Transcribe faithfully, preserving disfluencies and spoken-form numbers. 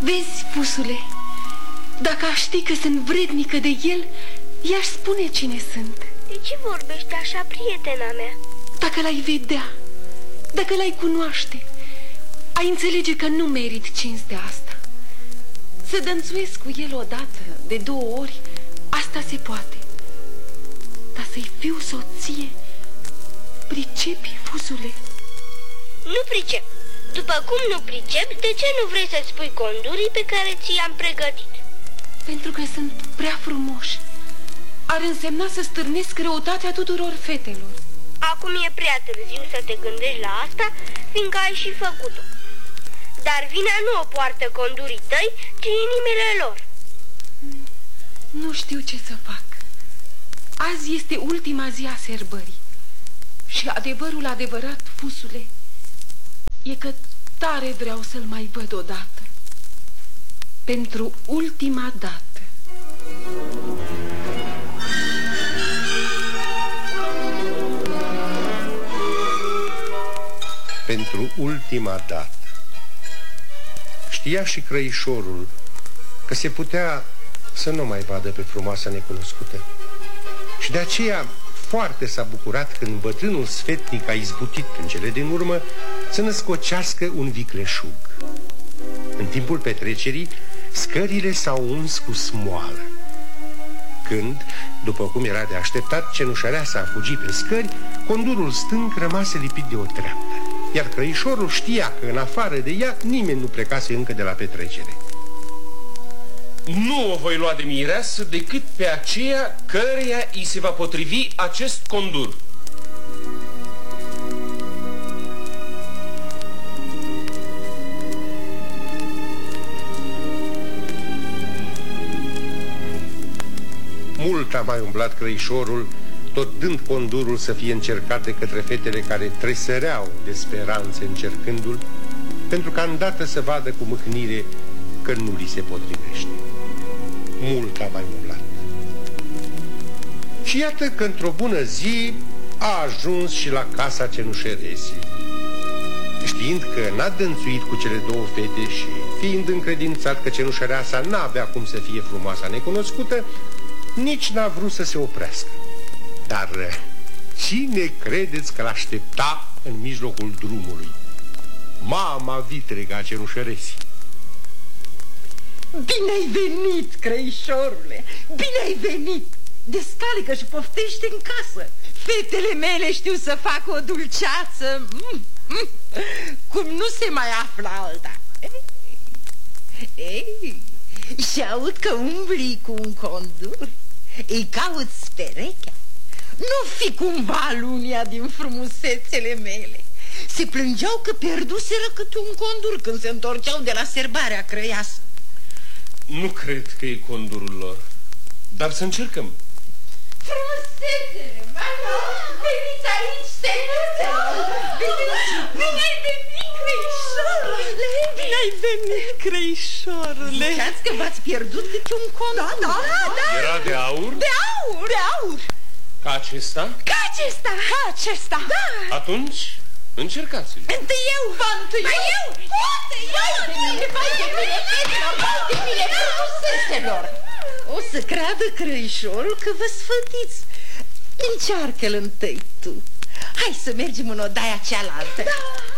Vezi, pusule, dacă aș ști că sunt vrednică de el, i-aș spune cine sunt. De ce vorbești așa, prietena mea? Dacă l-ai vedea, dacă l-ai cunoaște, ai înțelege că nu merit cinstea asta. Să dănțuiesc cu el odată, de două ori, asta se poate. Dar să-i fiu soție, pricepi, fusule? Nu pricep. După cum nu pricep, de ce nu vrei să-ți pui condurii pe care ți-i-am pregătit? Pentru că sunt prea frumoși. Ar însemna să stârnesc răutatea tuturor fetelor. Acum e prea târziu să te gândești la asta, fiindcă ai și făcut-o. Dar vina nu o poartă condurii tăi, ci inimile lor. Nu știu ce să fac. Azi este ultima zi a serbării. Și adevărul adevărat, fusule, e că tare vreau să-l mai văd odată. Pentru ultima dată. Pentru ultima dată. Știa și crăișorul că se putea să nu mai vadă pe frumoasa necunoscută. Și de aceea foarte s-a bucurat când bătrânul sfetnic a izbutit în cele din urmă să născocească un vicleșug. În timpul petrecerii, scările s-au uns cu smoală. Când, după cum era de așteptat, cenușăreasa a fugit pe scări, condurul stâng rămase lipit de o treaptă. Iar crăișorul știa că în afară de ea nimeni nu plecase încă de la petrecere. Nu o voi lua de mireasă decât pe aceea căreia îi se va potrivi acest condur. Mult a mai umblat crăișorul, tot dând condurul să fie încercat de către fetele care tresăreau de speranțe încercându-l, pentru ca îndată să vadă cu mâhnire că nu li se potrivește. Mult a mai umblat. Și iată că într-o bună zi a ajuns și la casa cenușeresii. Știind că n-a dănțuit cu cele două fete și fiind încredințat că cenușăreasa n-avea cum să fie frumoasa necunoscută, nici n-a vrut să se oprească. Dar cine credeți că l-aștepta în mijlocul drumului? Mama vitregă a cenușăresii. Bine-ai venit, crăișorule! Bine-ai venit! Descalică și poftește în casă. Fetele mele știu să facă o dulceață mm, mm, cum nu se mai află alta. Ei, și aud că umbli cu un condur. Îi cauți perechea. Nu fi cumva lunia din frumusețele mele. Se plângeau că pierduseră câte un condur când se întorceau de la serbarea crăiasă. Nu cred că e condurul lor, dar să încercăm. Frumusețele, mama, veniți aici, senuțelor. Bine-ai venit, crăișorule. Bine-ai venit, crăișorule. Ziceați că v-ați pierdut câte un condur. Da, da, da. Era de aur? De aur, de aur. Ca acesta? Ca acesta. Ca acesta. Da. Atunci, încercați-l. Întâi eu. Ba, întâi eu. eu. Întâi eu. De mine, vai de mine, fetelor, vai de mine, frumusețelor. O să creadă crăișorul că vă sfătiți. Încearcă-l întâi tu. Hai să mergem în odaia cealaltă. Da.